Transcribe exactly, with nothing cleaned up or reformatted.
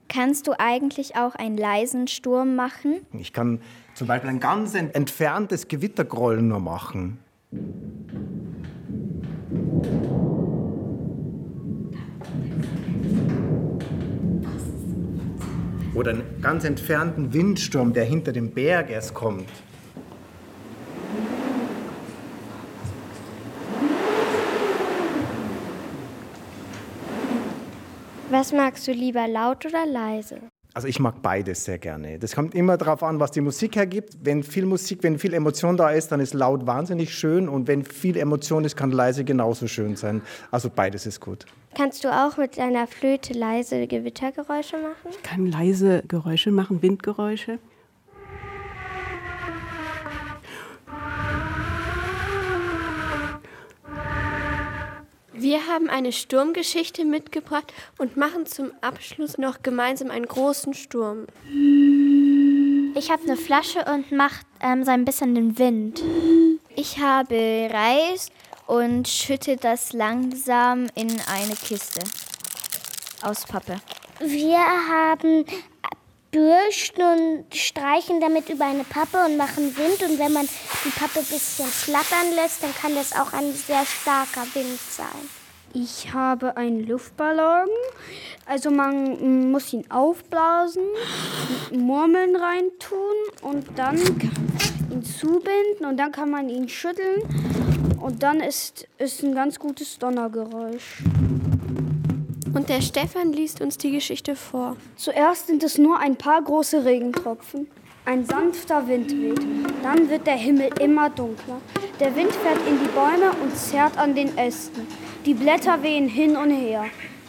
Kannst du eigentlich auch einen leisen Sturm machen? Ich kann zum Beispiel ein ganz entferntes Gewittergrollen nur machen. Oder einen ganz entfernten Windsturm, der hinter dem Berg erst kommt. Was magst du lieber, laut oder leise? Also ich mag beides sehr gerne. Das kommt immer darauf an, was die Musik hergibt. Wenn viel Musik, wenn viel Emotion da ist, dann ist laut wahnsinnig schön. Und wenn viel Emotion ist, kann leise genauso schön sein. Also beides ist gut. Kannst du auch mit deiner Flöte leise Gewittergeräusche machen? Ich kann leise Geräusche machen, Windgeräusche. Wir haben eine Sturmgeschichte mitgebracht und machen zum Abschluss noch gemeinsam einen großen Sturm. Ich habe eine Flasche und mache ähm, so ein bisschen den Wind. Ich habe Reis und schütte das langsam in eine Kiste aus Pappe. Wir haben Bürsten und streichen damit über eine Pappe und machen Wind. Und wenn man die Pappe ein bisschen flattern lässt, dann kann das auch ein sehr starker Wind sein. Ich habe einen Luftballon. Also man muss ihn aufblasen, Murmeln reintun und dann ihn zubinden und dann kann man ihn schütteln. Und dann ist es ein ganz gutes Donnergeräusch. Und der Stefan liest uns die Geschichte vor. Zuerst sind es nur ein paar große Regentropfen. Ein sanfter Wind weht. Dann wird der Himmel immer dunkler. Der Wind fährt in die Bäume und zerrt an den Ästen. Die Blätter wehen hin und her.